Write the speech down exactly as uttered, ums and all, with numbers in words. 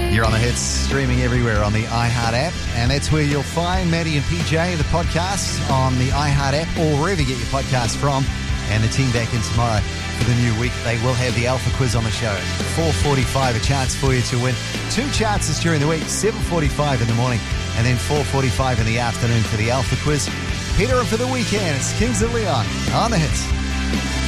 You're on the hits, streaming everywhere on the iHeart app, and that's where you'll find Maddie and P J, the podcast, on the iHeart app or wherever you get your podcast from. And the team back in tomorrow for the new week. They will have the Alpha Quiz on the show. four forty-five, a chance for you to win. Two chances during the week, seven forty-five in the morning and then four forty-five in the afternoon for the Alpha Quiz. Peter for the weekend. It's Kings of Leon on the hits.